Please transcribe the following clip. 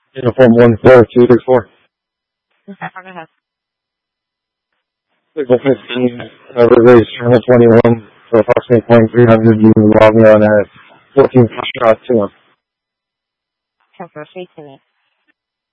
Uniform 14234. Okay, go ahead. Signal 15, River's Channel 21, for approximately 0.300, you log me on at 14 shot 2. Okay, proceed to me.